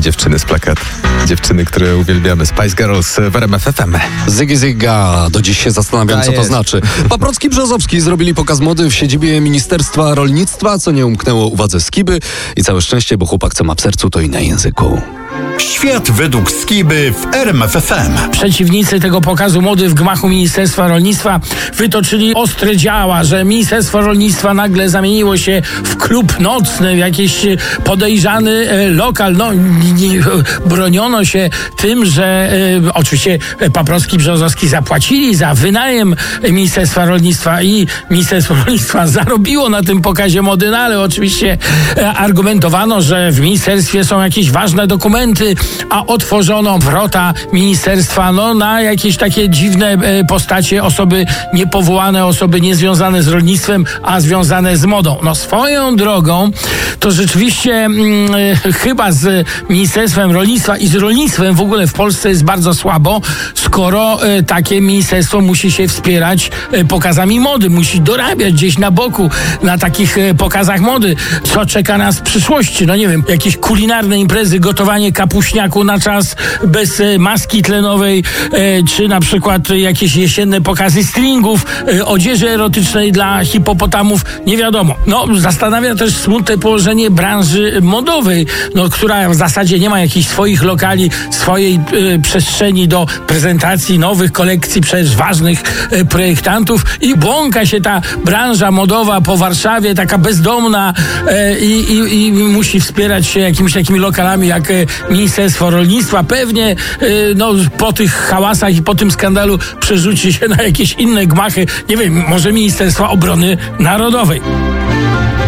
dziewczyny z plakatu. Dziewczyny, które uwielbiamy. Spice Girls w RMF FM. Zygi Zyga. Do dziś się zastanawiam, co to znaczy. Paprocki Brzozowski zrobili pokaz mody w siedzibie Ministerstwa Rolnictwa, co nie umknęło uwadze Skiby. I całe szczęście, bo chłopak, co ma w sercu, to i na języku. Świat według Skiby w RMF FM. Przeciwnicy tego pokazu mody w gmachu Ministerstwa Rolnictwa wytoczyli ostre działa, że Ministerstwo Rolnictwa nagle zamieniło się w klub nocny, w jakiś podejrzany lokal. No, broniono się tym, że oczywiście Paprocki Brzozowski zapłacili za wynajem Ministerstwa Rolnictwa i Ministerstwo Rolnictwa zarobiło na tym pokazie mody, no ale oczywiście argumentowano, że w ministerstwie są jakieś ważne dokumenty, a otworzono wrota ministerstwa na jakieś takie dziwne postacie, osoby niepowołane, osoby niezwiązane z rolnictwem, a związane z modą. No swoją drogą to rzeczywiście chyba z Ministerstwem Rolnictwa i z rolnictwem w ogóle w Polsce jest bardzo słabo, skoro takie ministerstwo musi się wspierać pokazami mody, musi dorabiać gdzieś na boku na takich pokazach mody. Co czeka nas w przyszłości? No nie wiem, jakieś kulinarne imprezy, gotowanie kapuśniaku na czas bez maski tlenowej, czy na przykład jakieś jesienne pokazy stringów, odzieży erotycznej dla hipopotamów, nie wiadomo. No, zastanawia też smutne położenie branży modowej, która w zasadzie nie ma jakichś swoich lokali, swojej przestrzeni do prezentacji nowych kolekcji przez ważnych projektantów i błąka się ta branża modowa po Warszawie, taka bezdomna i musi wspierać się jakimiś takimi lokalami jak Ministerstwo Rolnictwa. Pewnie po tych hałasach i po tym skandalu przerzuci się na jakieś inne gmachy, nie wiem, może Ministerstwa Obrony Narodowej.